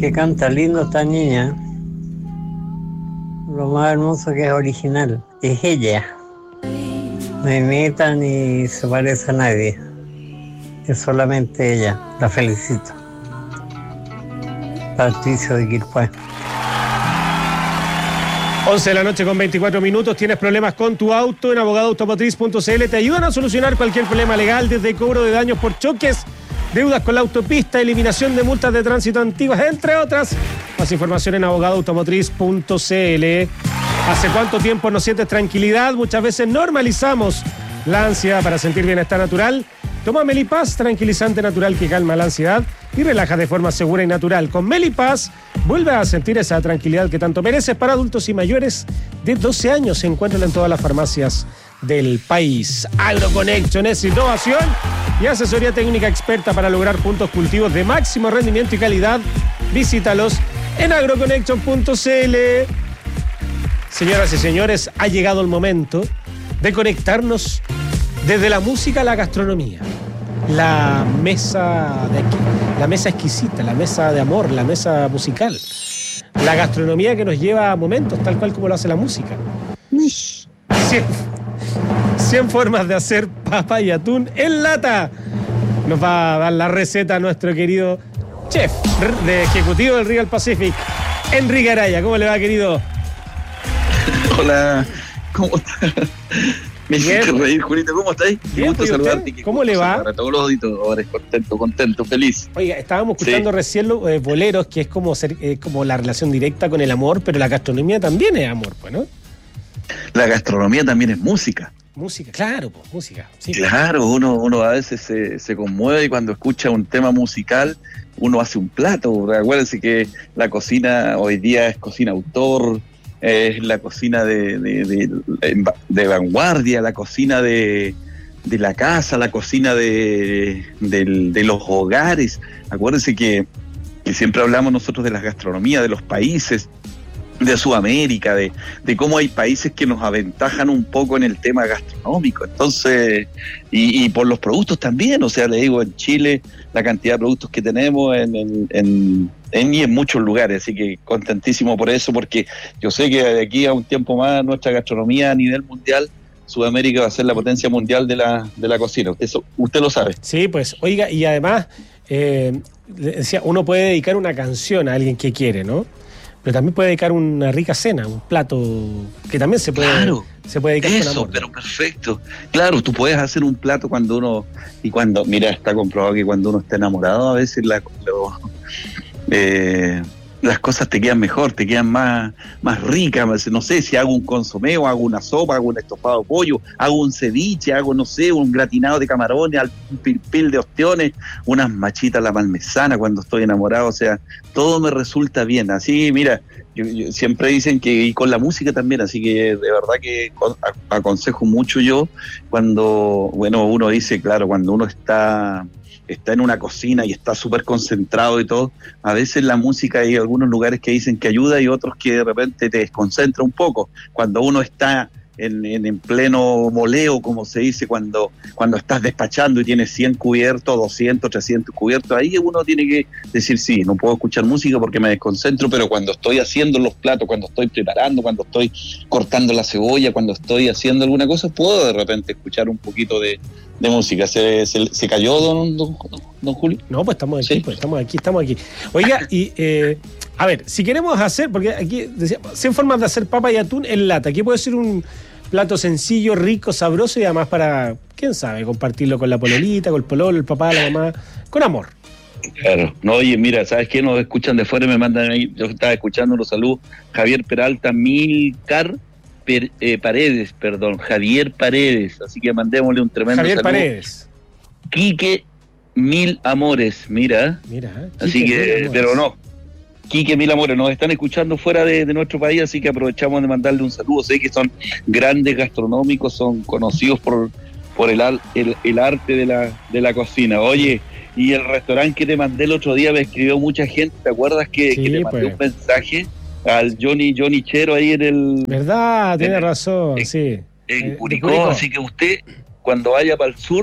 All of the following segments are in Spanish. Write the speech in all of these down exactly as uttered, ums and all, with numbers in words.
que canta lindo esta niña. Lo más hermoso que es original. Es ella. No imita ni se parece a nadie. Es solamente ella. La felicito. Patricio de Quilpué. once de la noche con veinticuatro minutos. ¿Tienes problemas con tu auto? En abogado automotriz punto c l te ayudan a solucionar cualquier problema legal, desde cobro de daños por choques, deudas con la autopista, eliminación de multas de tránsito antiguas, entre otras. Más información en abogado automotriz punto c l. ¿Hace cuánto tiempo no sientes tranquilidad? Muchas veces normalizamos la ansiedad para sentir bienestar natural. Toma Melipaz, tranquilizante natural que calma la ansiedad y relaja de forma segura y natural. Con Melipaz, vuelve a sentir esa tranquilidad que tanto mereces. Para adultos y mayores de doce años. Se encuentran en todas las farmacias del país. AgroConnection es innovación y asesoría técnica experta para lograr puntos cultivos de máximo rendimiento y calidad. Visítalos en agroconnection punto c l. Señoras y señores, ha llegado el momento de conectarnos desde la música a la gastronomía. La mesa de aquí, la mesa exquisita, la mesa de amor, la mesa musical. La gastronomía que nos lleva a momentos, tal cual como lo hace la música. cien, cien formas de hacer papa y atún en lata. Nos va a dar la receta nuestro querido chef de ejecutivo del Real Pacific, Enrique Araya. ¿Cómo le va, querido? Hola, ¿cómo estás? Me hiciste reír, Julito, ¿cómo estáis? Qué gusto saludarte. ¿Cómo le va? Para todos los auditores, contento, contento, feliz. Oiga, estábamos escuchando sí. recién los eh, boleros, que es como ser, eh, como la relación directa con el amor, pero la gastronomía también es amor, pues, ¿no? La gastronomía también es música. Música, claro, pues, música. Sí. Claro, uno, uno a veces se, se conmueve y cuando escucha un tema musical, uno hace un plato. Acuérdense que la cocina hoy día es cocina autor, es la cocina de, de, de, de vanguardia, la cocina de, de la casa, la cocina de, de, de los hogares. Acuérdense que, que siempre hablamos nosotros de la gastronomía, de los países, de Sudamérica, de, de cómo hay países que nos aventajan un poco en el tema gastronómico. Entonces, y, y por los productos también, o sea, le digo, en Chile, la cantidad de productos que tenemos en, en, en, en y en muchos lugares, así que contentísimo por eso, porque yo sé que de aquí a un tiempo más nuestra gastronomía a nivel mundial, Sudamérica va a ser la potencia mundial de la, de la cocina. Eso usted lo sabe. Sí, pues, oiga, y además, eh, decía, uno puede dedicar una canción a alguien que quiere, ¿no? Pero también puede dedicar una rica cena, un plato que también se puede, claro, se puede dedicar eso, con amor. Pero perfecto. Claro, tú puedes hacer un plato cuando uno, y cuando, mira, está comprobado que cuando uno está enamorado, a veces la, lo, eh, las cosas te quedan mejor, te quedan más, más ricas. No sé, si hago un consomé o hago una sopa, hago un estofado de pollo, hago un ceviche, hago, no sé, un gratinado de camarones, un pilpil de ostiones, unas machitas a la parmesana cuando estoy enamorado. O sea, todo me resulta bien. Así, mira, yo, yo, siempre dicen que, y con la música también, así que de verdad que aconsejo mucho yo cuando, bueno, uno dice, claro, cuando uno está... está en una cocina y está súper concentrado y todo, a veces la música hay algunos lugares que dicen que ayuda y otros que de repente te desconcentra un poco. Cuando uno está en, en, en pleno moleo, como se dice, cuando, cuando estás despachando y tienes cien cubiertos, doscientos, trescientos cubiertos, ahí uno tiene que decir, sí, no puedo escuchar música porque me desconcentro, pero cuando estoy haciendo los platos, cuando estoy preparando, cuando estoy cortando la cebolla, cuando estoy haciendo alguna cosa, puedo de repente escuchar un poquito de de música. ¿Se, se, se cayó don, don, don Julio? No, pues estamos aquí, ¿sí? pues estamos aquí, estamos aquí. Oiga, y eh, a ver, si queremos hacer, porque aquí decía, cien formas de hacer papa y atún en lata. Aquí puede ser un plato sencillo, rico, sabroso y además para, quién sabe, compartirlo con la pololita, con el pololo, el papá, la mamá, con amor. Claro, no, oye, mira, ¿sabes qué? Nos escuchan de fuera y me mandan ahí, yo estaba escuchando, los saludos, Javier Peralta, Milcar, Per, eh, Paredes, perdón, Javier Paredes, así que mandémosle un tremendo Javier saludo. Paredes. Quique Mil Amores, mira. Mira, así que, pero no, Quique Mil Amores, nos están escuchando fuera de, de nuestro país, así que aprovechamos de mandarle un saludo. Sé que son grandes gastronómicos, son conocidos por, por el, el, el arte de la, de la cocina. Oye, y el restaurante que te mandé el otro día me escribió mucha gente, ¿te acuerdas que, sí, que te mandé pues. un mensaje al Johnny Johnny Chero ahí en el... ¿Verdad? Tiene razón, en, sí. En eh, Curicó, Curicó, así que usted, cuando vaya para el sur,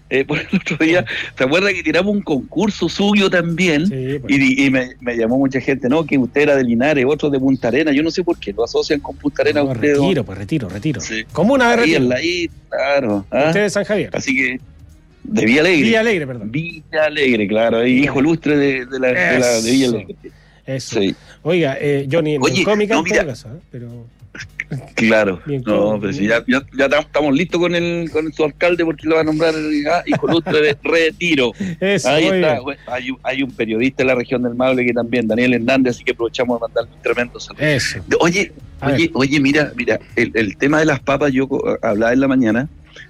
Eh, por el otro día, ¿se acuerda que tiramos un concurso suyo también? Sí, pues. Y, y me, me llamó mucha gente, no, que usted era de Linares, otro de Punta Arenas, yo no sé por qué lo asocian con Punta Arenas. No, usted, retiro, pues retiro, retiro. Sí. Comuna de ahí Retiro. en la isla, claro. ¿ah? Usted de San Javier. Así que, de Villa Alegre. Villa Alegre, perdón. Villa Alegre, claro, ahí, hijo ilustre de, de, la, de, la, de Villa Alegre. Eso. Sí. Oiga, eh, Johnny, Oye, en cómica no, en mira, todo caso, ¿eh? Pero... Claro, Bien, no, ¿cómo? pero si ya, ya, ya estamos listos con el con su alcalde porque lo va a nombrar ah, hijo ilustre de Retiro. Eso, ahí muy está, bien. bueno, hay, un- hay un periodista en la región del Maule que también, Daniel Hernández, así que aprovechamos de mandarle un tremendo saludo. Eso. Oye, A oye, ver. oye, mira, mira, el, el tema de las papas yo co- hablaba en la mañana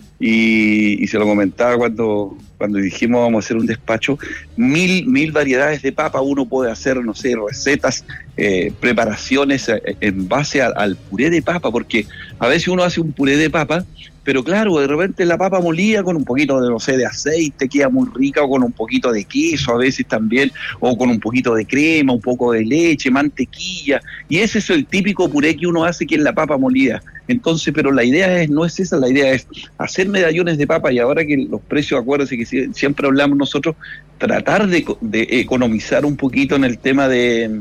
y, y se lo comentaba cuando, cuando dijimos vamos a hacer un despacho, mil, mil variedades de papa, uno puede hacer, no sé, recetas, eh, preparaciones eh, en base a- al puré de papa, porque a veces uno hace un puré de papa, pero claro, de repente la papa molida con un poquito de, no sé, de aceite, queda muy rica, o con un poquito de queso a veces también, o con un poquito de crema, un poco de leche, mantequilla, y ese es el típico puré que uno hace que es la papa molida. Entonces, pero la idea es, no es esa, la idea es hacer medallones de papa, y ahora que los precios, acuérdense que si- siempre hablamos nosotros, tratar de, co- de economizar un poquito en el tema de...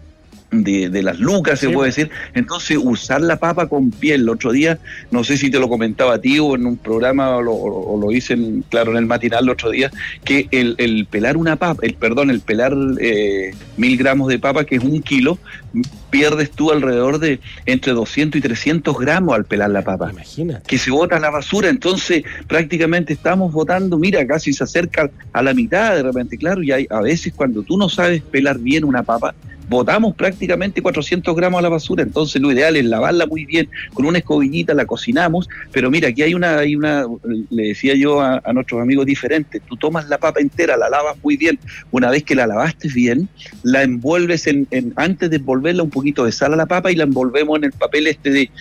De, de las lucas, se Sí, puede pues. decir. Entonces, usar la papa con piel. El otro día, no sé si te lo comentaba a ti o en un programa, o lo, o lo hice, en, claro, en el matinal el otro día, que el, el pelar una papa, el perdón, el pelar eh, mil gramos de papa, que es un kilo, pierdes tú alrededor de entre doscientos y trescientos gramos al pelar la papa, Imagínate. que se bota a la basura. Entonces prácticamente estamos botando, mira, casi se acerca a la mitad de repente, claro, y hay, a veces cuando tú no sabes pelar bien una papa, botamos prácticamente cuatrocientos gramos a la basura. Entonces lo ideal es lavarla muy bien, con una escobillita la cocinamos, pero mira, aquí hay una, hay una le decía yo a, a nuestros amigos diferentes, tú tomas la papa entera, la lavas muy bien, una vez que la lavaste bien, la envuelves en, en antes de envolverla un poquito de sal a la papa y la envolvemos en el papel este de,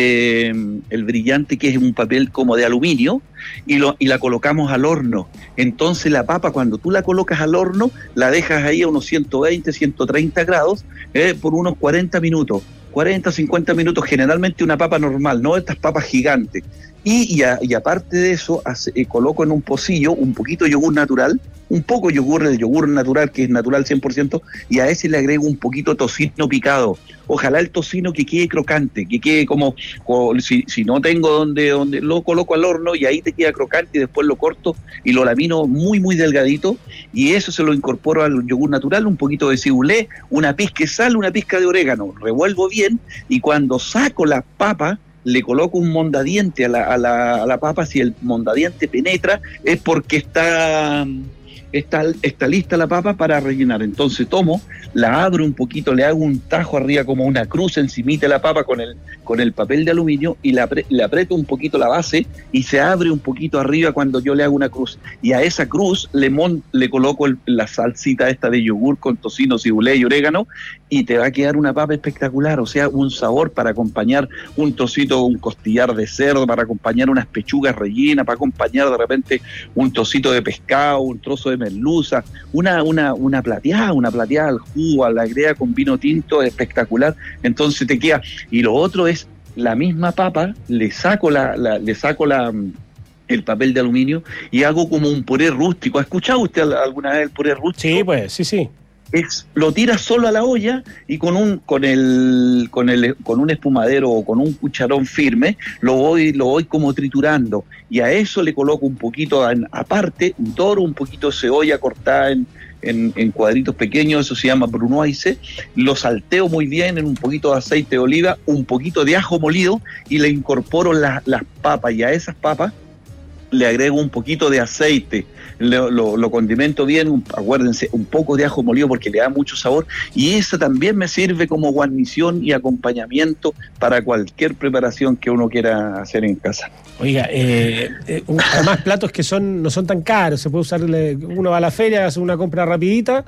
de mm, el brillante, que es un papel como de aluminio, y, lo, y la colocamos al horno. Entonces la papa, cuando tú la colocas al horno, la dejas ahí a unos ciento veinte, ciento treinta grados eh, por unos cuarenta minutos, cuarenta, cincuenta minutos, generalmente una papa normal, no estas papas gigantes. Y, y, a, y aparte de eso, hace, eh, coloco en un pocillo un poquito de yogur natural, un poco yogur, el yogur natural, que es natural cien por ciento, y a ese le agrego un poquito tocino picado. Ojalá el tocino que quede crocante, que quede como, como si, si no tengo donde, donde lo coloco al horno y ahí te queda crocante, y después lo corto y lo lamino muy, muy delgadito, y eso se lo incorporo al yogur natural, un poquito de ciboulé, una pizca de sal, una pizca de orégano, revuelvo bien, y cuando saco la papa, le coloco un mondadiente a la, a la, a la papa. Si el mondadiente penetra es porque está, está, está lista la papa para rellenar. Entonces tomo, la abro un poquito, le hago un tajo arriba como una cruz encimita de la papa con el, con el papel de aluminio, y la, le aprieto un poquito la base y se abre un poquito arriba cuando yo le hago una cruz, y a esa cruz le, mon, le coloco el, la salsita esta de yogur con tocino, ciboulé y orégano, y te va a quedar una papa espectacular. O sea, un sabor para acompañar un trocito, un costillar de cerdo, para acompañar unas pechugas rellenas, para acompañar de repente un trocito de pescado, un trozo de merluza, una, una, una plateada, una plateada al jugo, a la agrega con vino tinto, espectacular. Entonces te queda. Y lo otro es la misma papa, le saco la, la le saco la el papel de aluminio y hago como un puré rústico. ¿Ha escuchado usted alguna vez el puré rústico? Sí, pues, sí, sí. Es, lo tiras solo a la olla y con un con el con el con un espumadero o con un cucharón firme lo voy lo voy como triturando, y a eso le coloco un poquito en, aparte, doro un poquito de cebolla cortada en, en, en cuadritos pequeños, eso se llama brunoise, lo salteo muy bien en un poquito de aceite de oliva, un poquito de ajo molido, y le incorporo la, las papas, y a esas papas le agrego un poquito de aceite, lo, lo, lo condimento bien, un, acuérdense, un poco de ajo molido porque le da mucho sabor, y esa también me sirve como guarnición y acompañamiento para cualquier preparación que uno quiera hacer en casa. Oiga, eh, eh, un, además platos que son no son tan caros, se puede usar, uno va a la feria, hace una compra rapidita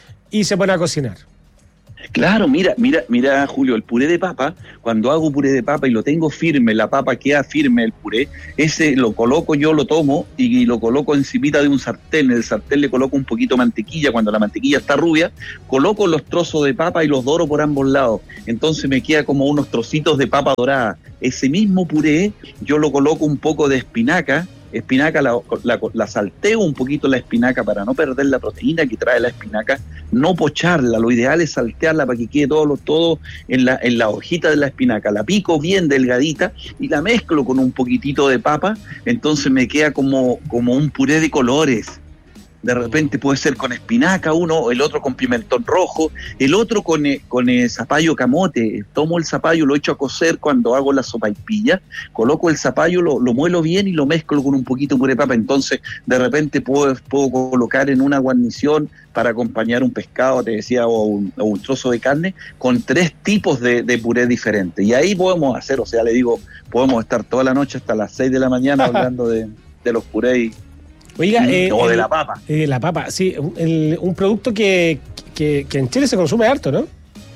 y se pone a cocinar. Claro, mira, mira, mira, Julio, el puré de papa, cuando hago puré de papa y lo tengo firme, la papa queda firme, el puré, ese lo coloco, yo lo tomo y lo coloco encimita de un sartén. En el sartén le coloco un poquito de mantequilla, cuando la mantequilla está rubia, coloco los trozos de papa y los doro por ambos lados. Entonces me queda como unos trocitos de papa dorada. Ese mismo puré, yo lo coloco un poco de espinaca, espinaca, la, la, la salteo un poquito la espinaca para no perder la proteína que trae la espinaca, no pocharla, lo ideal es saltearla para que quede todo, todo en, la, en la hojita de la espinaca, la pico bien delgadita y la mezclo con un poquitito de papa, entonces me queda como, como un puré de colores. De repente puede ser con espinaca uno, el otro con pimentón rojo, el otro con, con el zapallo camote. Tomo el zapallo, lo echo a cocer cuando hago la sopaipilla, coloco el zapallo, lo, lo muelo bien y lo mezclo con un poquito de puré de papa. Entonces, de repente puedo, puedo colocar en una guarnición para acompañar un pescado, te decía, o un, o un trozo de carne, con tres tipos de, de puré diferentes. Y ahí podemos hacer, o sea, le digo, podemos estar toda la noche hasta las seis de la mañana hablando de, de los purés. Oiga, eh, o de el, la papa. Eh, la papa, sí, el, un producto que, que, que en Chile se consume harto, ¿no?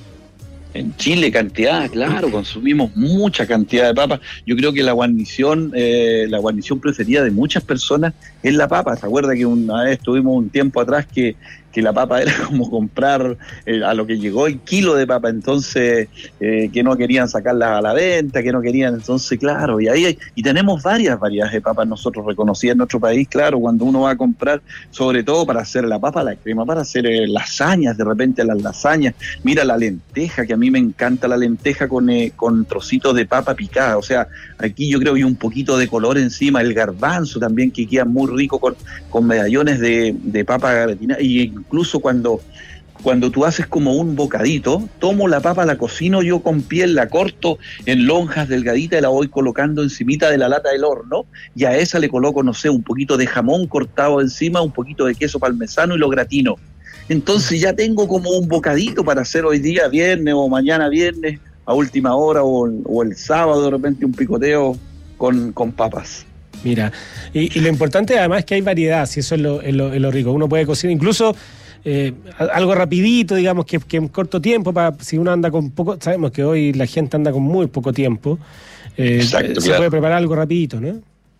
En Chile cantidad, claro, consumimos mucha cantidad de papa. Yo creo que la guarnición, eh, la guarnición preferida de muchas personas es la papa. ¿Se acuerda que una vez tuvimos un tiempo atrás que, que la papa era como comprar eh, a lo que llegó el kilo de papa, entonces eh, que no querían sacarla a la venta, que no querían, entonces claro, y ahí hay, y tenemos varias variedades de papas nosotros reconocidas en nuestro país, claro, cuando uno va a comprar, sobre todo para hacer la papa, la crema, para hacer eh, lasañas, de repente las lasañas, mira la lenteja, que a mí me encanta la lenteja con, eh, con trocitos de papa picada, o sea, aquí yo creo que hay un poquito de color encima, el garbanzo también que queda muy rico con, con medallones de, de papa gratinada, y incluso cuando, cuando tú haces como un bocadito, tomo la papa, la cocino yo con piel, la corto en lonjas delgaditas y la voy colocando encimita de la lata del horno, y a esa le coloco, no sé, un poquito de jamón cortado encima, un poquito de queso parmesano y lo gratino. Entonces ya tengo como un bocadito para hacer hoy día viernes o mañana viernes a última hora o, o el sábado de repente un picoteo con, con papas. Mira, y, y lo importante además es que hay variedad, si eso es lo, es lo, es lo rico. Uno puede cocinar incluso eh, algo rapidito, digamos, que, que en corto tiempo, para si uno anda con poco, sabemos que hoy la gente anda con muy poco tiempo, eh, Exacto, se claro. puede preparar algo rapidito, ¿no?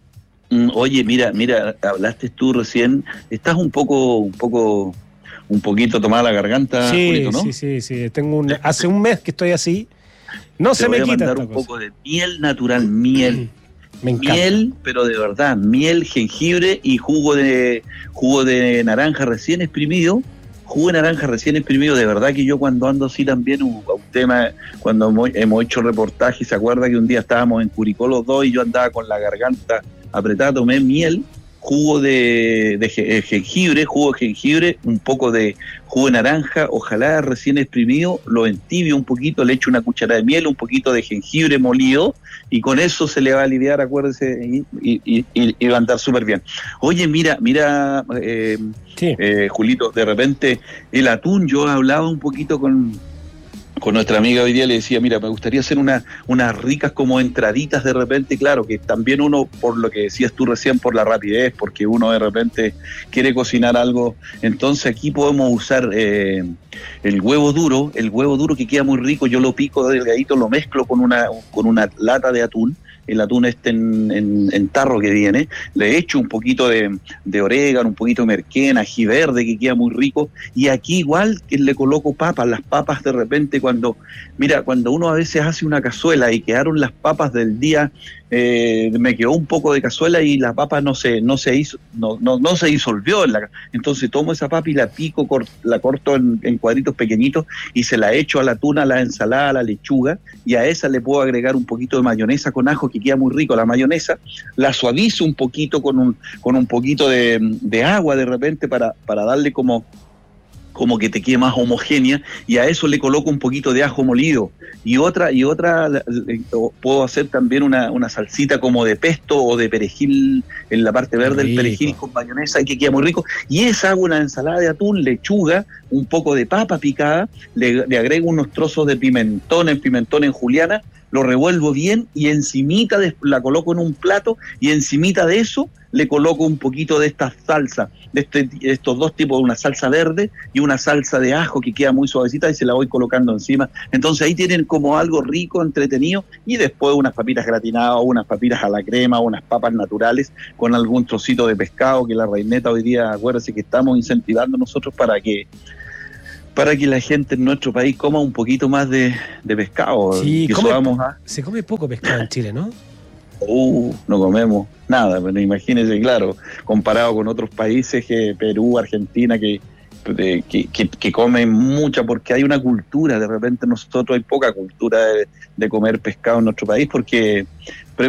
Oye, mira, mira, hablaste tú recién, estás un poco, un poco, un poquito tomada la garganta, sí, Julito, ¿no? Sí, sí, sí, tengo un, hace un mes que estoy así, no Te se me voy a quita mandar esta un cosa. poco de miel natural, miel. Me encanta. Miel, pero de verdad, miel, jengibre y jugo de jugo de naranja recién exprimido. Jugo de naranja recién exprimido, de verdad que yo cuando ando así también, un, un tema, cuando hemos, hemos hecho reportajes, ¿se acuerda que un día estábamos en Curicó los dos y yo andaba con la garganta apretada, tomé miel, jugo de, de jengibre, jugo de jengibre, un poco de jugo de naranja, ojalá recién exprimido, lo entibio un poquito, le echo una cucharada de miel, un poquito de jengibre molido, y con eso se le va a aliviar, acuérdese, y, y, y, y va a andar súper bien. Oye, mira, mira, eh, Sí. eh, Julito, de repente el atún, yo hablaba un poquito con... con nuestra amiga hoy día, le decía, mira, me gustaría hacer una, unas ricas como entraditas de repente, claro, que también uno, por lo que decías tú recién, por la rapidez, porque uno de repente quiere cocinar algo, entonces aquí podemos usar eh, el huevo duro, el huevo duro que queda muy rico, yo lo pico delgadito, lo mezclo con una, con una lata de atún, el atún este en, en, en tarro que viene, le echo un poquito de, de orégano, un poquito de merquén, ají verde que queda muy rico, y aquí igual que le coloco papas, las papas de repente cuando, mira, cuando uno a veces hace una cazuela y quedaron las papas del día, eh, me quedó un poco de cazuela y la papa no se, no se hizo, no, no, no se disolvió, en la, entonces tomo esa papa y la pico, cort, la corto en, en cuadritos pequeñitos y se la echo a la tuna, a la ensalada, a la lechuga, y a esa le puedo agregar un poquito de mayonesa con ajo que queda muy rico, la mayonesa, la suavizo un poquito con un, con un poquito de, de agua de repente para, para darle como como que te quede más homogénea, y a eso le coloco un poquito de ajo molido, y otra, y otra puedo hacer también una, una salsita como de pesto o de perejil, en la parte verde del perejil con mayonesa, que queda muy rico, y esa hago una ensalada de atún, lechuga, un poco de papa picada, le, le agrego unos trozos de pimentón, en pimentón en juliana, lo revuelvo bien y encimita de, la coloco en un plato, y encimita de eso le coloco un poquito de esta salsa, de este, estos dos tipos, una salsa verde y una salsa de ajo que queda muy suavecita, y se la voy colocando encima. Entonces ahí tienen como algo rico, entretenido, y después unas papitas gratinadas, unas papitas a la crema, unas papas naturales con algún trocito de pescado, que la reineta hoy día, acuérdense que estamos incentivando nosotros para que para que la gente en nuestro país coma un poquito más de, de pescado. Sí, que come, vamos a... se come poco pescado en Chile, ¿no? Uh, no comemos nada, pero imagínense, claro, comparado con otros países, que Perú, Argentina, que, que, que, que comen mucha, porque hay una cultura, de repente nosotros hay poca cultura de, de comer pescado en nuestro país, porque